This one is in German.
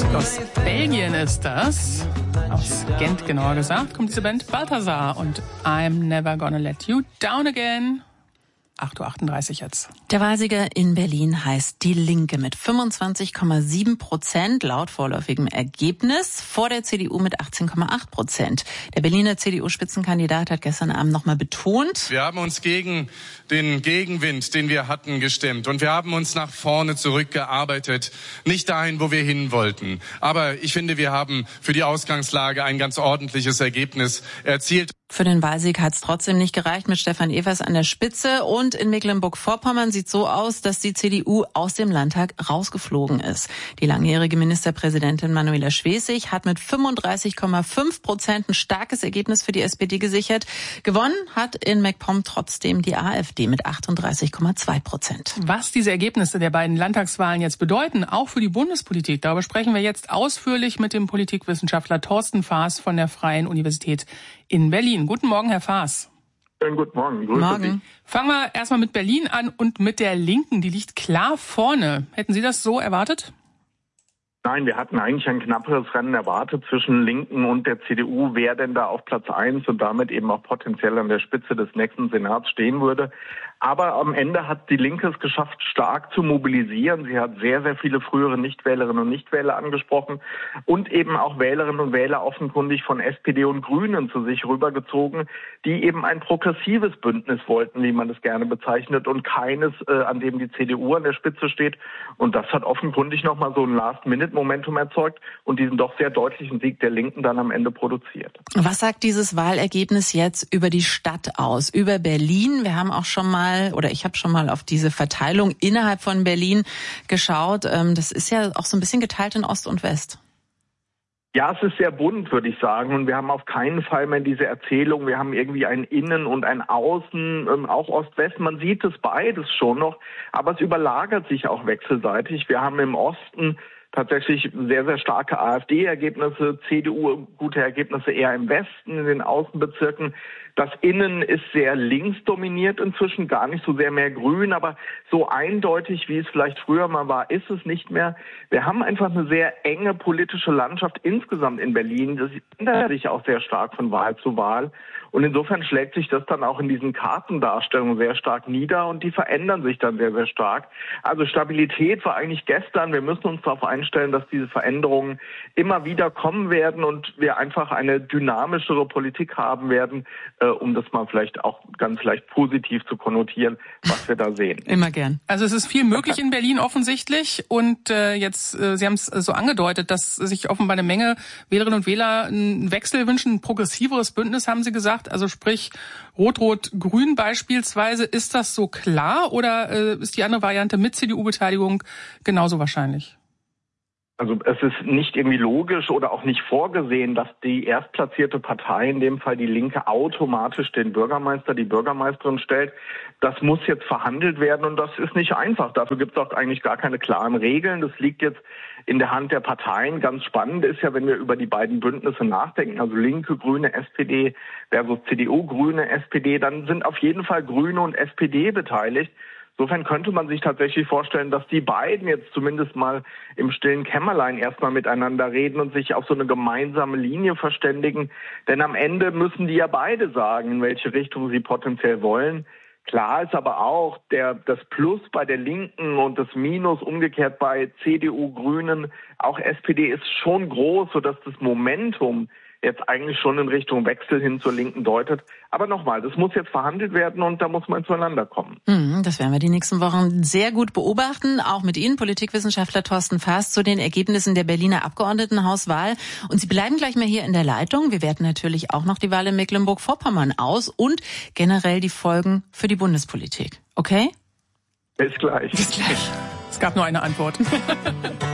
Aus Belgien ist das. Aus Gent genauer gesagt, kommt diese Band Balthazar und I'm Never Gonna Let You Down Again. 8:38 Uhr jetzt. Der Wahlsieger in Berlin heißt Die Linke mit 25,7% laut vorläufigem Ergebnis, vor der CDU mit 18,8%. Der Berliner CDU-Spitzenkandidat hat gestern Abend nochmal betont: Wir haben uns gegen den Gegenwind, den wir hatten, gestemmt. Und wir haben uns nach vorne zurückgearbeitet. Nicht dahin, wo wir hin wollten. Aber ich finde, wir haben für die Ausgangslage ein ganz ordentliches Ergebnis erzielt. Für den Wahlsieg hat es trotzdem nicht gereicht mit Stefan Evers an der Spitze. Und in Mecklenburg-Vorpommern sieht so aus, dass die CDU aus dem Landtag rausgeflogen ist. Die langjährige Ministerpräsidentin Manuela Schwesig hat mit 35,5% ein starkes Ergebnis für die SPD gesichert. Gewonnen hat in MacPom trotzdem die AfD mit 38,2%. Was diese Ergebnisse der beiden Landtagswahlen jetzt bedeuten, auch für die Bundespolitik, darüber sprechen wir jetzt ausführlich mit dem Politikwissenschaftler Thorsten Faas von der Freien Universität in Berlin. Guten Morgen, Herr Faas. Schönen guten Morgen. Grüße Sie. Fangen wir erstmal mit Berlin an und mit der Linken. Die liegt klar vorne. Hätten Sie das so erwartet? Nein, wir hatten eigentlich ein knapperes Rennen erwartet zwischen Linken und der CDU, wer denn da auf Platz 1 und damit eben auch potenziell an der Spitze des nächsten Senats stehen würde. Aber am Ende hat die Linke es geschafft, stark zu mobilisieren. Sie hat sehr, sehr viele frühere Nichtwählerinnen und Nichtwähler angesprochen und eben auch Wählerinnen und Wähler offenkundig von SPD und Grünen zu sich rübergezogen, die eben ein progressives Bündnis wollten, wie man es gerne bezeichnet, und keines, an dem die CDU an der Spitze steht. Und das hat offenkundig nochmal so ein Last-Minute-Momentum erzeugt und diesen doch sehr deutlichen Sieg der Linken dann am Ende produziert. Was sagt dieses Wahlergebnis jetzt über die Stadt aus, über Berlin? Wir haben auch schon mal, oder ich habe schon mal auf diese Verteilung innerhalb von Berlin geschaut. Das ist ja auch so ein bisschen geteilt in Ost und West. Ja, es ist sehr bunt, würde ich sagen. Und wir haben auf keinen Fall mehr diese Erzählung. Wir haben irgendwie ein Innen und ein Außen, auch Ost-West. Man sieht es beides schon noch, aber es überlagert sich auch wechselseitig. Wir haben im Osten tatsächlich sehr, sehr starke AfD-Ergebnisse, CDU gute Ergebnisse eher im Westen, in den Außenbezirken. Das Innen ist sehr links dominiert inzwischen, gar nicht so sehr mehr grün, aber so eindeutig, wie es vielleicht früher mal war, ist es nicht mehr. Wir haben einfach eine sehr enge politische Landschaft insgesamt in Berlin. Das ändert sich auch sehr stark von Wahl zu Wahl. Und insofern schlägt sich das dann auch in diesen Kartendarstellungen sehr stark nieder und die verändern sich dann sehr, sehr stark. Also Stabilität war eigentlich gestern. Wir müssen uns darauf einstellen, dass diese Veränderungen immer wieder kommen werden und wir einfach eine dynamischere Politik haben werden, um das mal vielleicht auch ganz leicht positiv zu konnotieren, was wir da sehen. Immer gern. Also es ist viel möglich in Berlin offensichtlich und jetzt, Sie haben es so angedeutet, dass sich offenbar eine Menge Wählerinnen und Wähler einen Wechsel wünschen, ein progressiveres Bündnis, haben Sie gesagt. Also sprich Rot-Rot-Grün beispielsweise. Ist das so klar oder ist die andere Variante mit CDU-Beteiligung genauso wahrscheinlich? Also es ist nicht irgendwie logisch oder auch nicht vorgesehen, dass die erstplatzierte Partei, in dem Fall die Linke, automatisch den Bürgermeister, die Bürgermeisterin stellt. Das muss jetzt verhandelt werden und das ist nicht einfach. Dafür gibt es auch eigentlich gar keine klaren Regeln. Das liegt jetzt in der Hand der Parteien. Ganz spannend ist ja, wenn wir über die beiden Bündnisse nachdenken, also Linke, Grüne, SPD versus CDU, Grüne, SPD, dann sind auf jeden Fall Grüne und SPD beteiligt. Insofern könnte man sich tatsächlich vorstellen, dass die beiden jetzt zumindest mal im stillen Kämmerlein erstmal miteinander reden und sich auf so eine gemeinsame Linie verständigen. Denn am Ende müssen die ja beide sagen, in welche Richtung sie potenziell wollen. Klar ist aber auch, das Plus bei der Linken und das Minus umgekehrt bei CDU, Grünen, auch SPD ist schon groß, sodass das Momentum jetzt eigentlich schon in Richtung Wechsel hin zur Linken deutet. Aber nochmal, das muss jetzt verhandelt werden und da muss man zueinander kommen. Das werden wir die nächsten Wochen sehr gut beobachten, auch mit Ihnen, Politikwissenschaftler Thorsten Faas, zu den Ergebnissen der Berliner Abgeordnetenhauswahl. Und Sie bleiben gleich mal hier in der Leitung. Wir werten natürlich auch noch die Wahl in Mecklenburg-Vorpommern aus und generell die Folgen für die Bundespolitik. Okay? Bis gleich. Bis gleich. Es gab nur eine Antwort.